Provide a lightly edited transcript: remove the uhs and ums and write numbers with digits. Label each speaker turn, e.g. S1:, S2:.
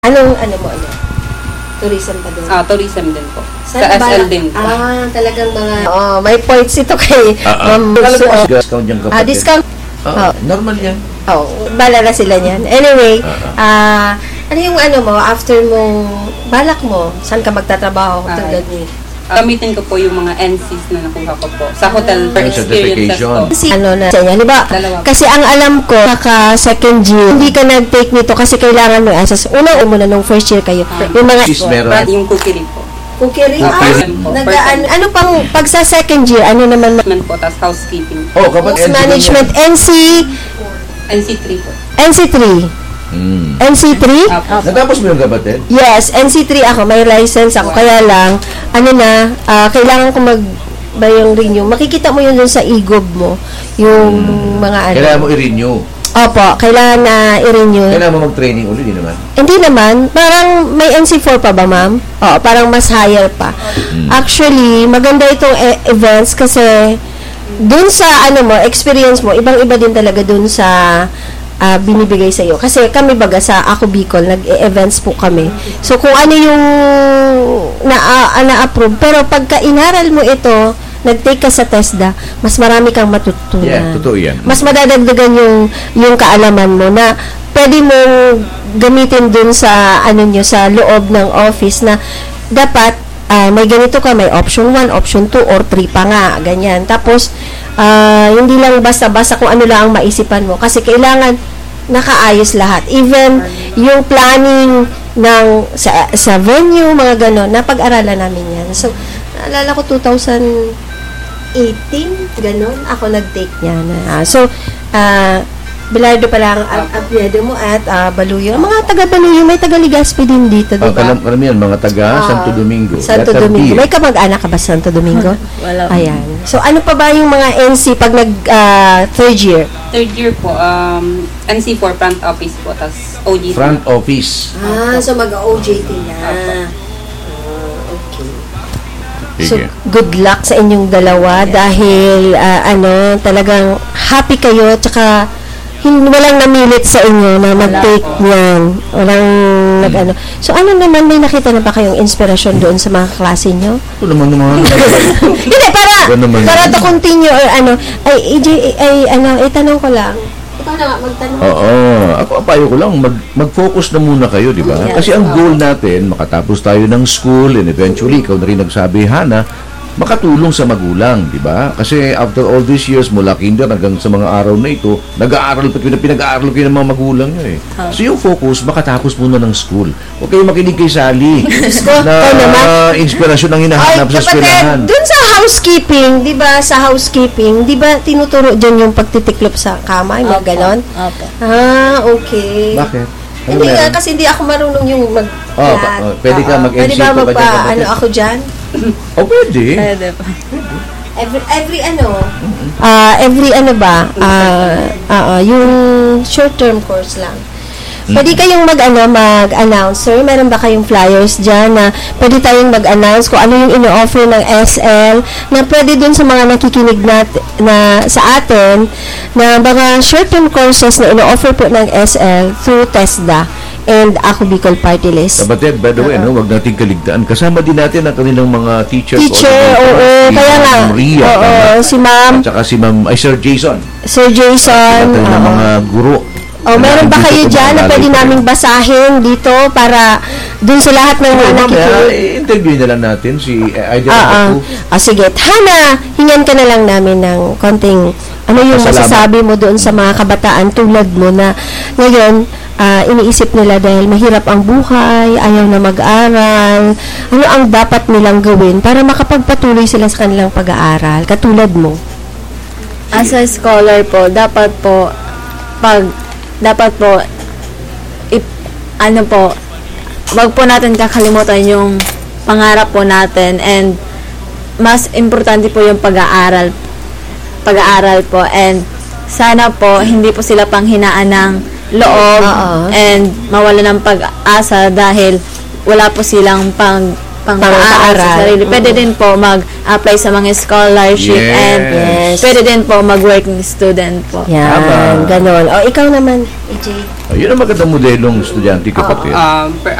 S1: Ano mo? Tourism pa doon?
S2: Tourism din po.
S1: Sa
S2: SL din po.
S1: Talagang mga... may points ito kay Ma'am.
S3: Discount yung kapatid.
S1: Discount?
S3: Normal yan.
S1: Bala na sila niyan. Anyway, ano yung mo, after mo, balak mo, saan ka magtatrabaho? Tulad ni...
S2: Gamitin ko po yung mga NCs na nakuha ko po sa hotel for experiences po.
S1: Na sa inyo, di ba? Kasi ang alam ko, second year, hindi ka nag-take nito kasi kailangan mo asas. Una muna nung first year kayo. Yung mga...
S2: Yung cookery po.
S1: Cookery? Ano pang, pag sa second year, ano naman?
S2: Management po, tapos housekeeping.
S1: Kapag management,
S2: NC3 po.
S1: NC3? NC3?
S3: Natapos mo yung kapatid?
S1: Yes, NC3 ako. May license ako. Kaya lang, kailangan ko yung renew. Makikita mo yun dun sa e-gob mo. Yung mga
S3: Kailangan mo i-renew?
S1: Opo, kailangan na i-renew.
S3: Kailangan mo mag-training ulit, di naman?
S1: Hindi naman. Parang may NC4 pa ba, ma'am? Parang mas higher pa. Actually, maganda itong events kasi dun sa experience mo, ibang-iba din talaga dun sa binibigay sa iyo. Kasi kami baga sa Ako Bicol, nag-events po kami. So, kung ano yung na-approve. Pero pagka inaral mo ito, nag-take ka sa TESDA, mas marami kang matutunan.
S3: Yeah, totoo yan.
S1: Mas madadagdagan yung kaalaman mo na pwede mong gamitin dun sa sa loob ng office na dapat may ganito ka, may option 1, option 2, or 3 pa nga, ganyan. Tapos, hindi lang basta-basta kung ano lang ang maisipan mo. Kasi kailangan nakaayos lahat. Even yung planning sa venue, mga ganon, napag-aralan namin yan. So, naalala ko 2018, ganon, ako nag-take niya na. So, Bilardo pa lang apelyido mo at Baluyo. Mga taga-Baluyo, may taga-Legazpi din dito, di ba?
S3: Karamihan, mga taga Santo Domingo.
S1: Santo Domingo. May kamag-anak ka ba sa Santo Domingo?
S2: Wala.
S1: Ayan. So, ano pa ba yung mga NC pag third year?
S2: Third year po, NC4 front office po, tapos OJT.
S3: Front office.
S1: So mag-OJT na. Okay. So, good luck sa inyong dalawa dahil talagang happy kayo, tsaka walang namilit sa inyo na mag-take niyan. Walang So, naman, may nakita na ba kayong inspirasyon doon sa mga klase nyo?
S3: Ito naman.
S1: Hindi, para to continue or tanong ko lang. Ikaw na nga, magtanong.
S3: Ako payo ko lang, mag-focus na muna kayo, di ba? Kasi ang goal natin, makatapos tayo ng school and eventually, ikaw na rin nagsabi, Hana, makatulong sa magulang, di ba? Kasi after all these years, mula kinder hanggang sa mga araw na ito, nag-aaral pa pinag-aaral kayo ng mga magulang nyo eh. So yung focus, makatapos muna ng school. Huwag kayo makinig kay Sally na inspirasyon ang hinahanap sa eskwelahan.
S1: Dun sa housekeeping, di ba, di ba tinuturo dyan yung pagtitiklop sa kama, yung mga ganon? Okay.
S3: Bakit?
S1: Hindi nga, kasi hindi ako marunong yung
S3: pwede ka mag-MC
S1: pa ba dyan? Ako dyan?
S3: Pwede.
S2: Pwede pa.
S1: Yung short-term course lang. Pwede kayong mag-announcer. Meron ba kayong flyers dyan na pwede tayong mag-announce kung ano yung ino-offer ng SL na pwede dun sa mga nakikinig na sa atin na mga short-term courses na ino-offer po ng SL through TESDA and Ako Bicol Party List.
S3: Kapatid, by the way, wag nating kaligtaan. Kasama din natin ang kanilang mga teachers.
S1: Kaya nga.
S3: Maria,
S1: si Ma'am.
S3: At saka si Ma'am, Sir Jason.
S1: Sir Jason.
S3: At mga guro.
S1: Meron ba kayo dyan na pwede naming basahin dito para dun sa lahat ng mga nakikinig?
S3: Interview na lang natin si Aida.
S1: Sige. Hana, hingan ka na lang namin ng konting yung masasabi mo doon sa mga kabataan tulad mo na ngayon, iniisip nila dahil mahirap ang buhay, ayaw na mag-aral, ano ang dapat nilang gawin para makapagpatuloy sila sa kanilang pag-aaral, katulad mo?
S4: As a scholar po, dapat po wag po natin kakalimutan yung pangarap po natin, and mas importante po yung pag-aaral po, and sana po hindi po sila panghinaan ng loob and mawala ng pag-asa dahil wala po silang pang-aaral sa sarili. Pwede din po mag-apply sa mga scholarship and pwede din po mag-working student po.
S1: Yan, ganon. Ikaw naman. Jay.
S3: Yun ang magandang modelong estudyante kapatid.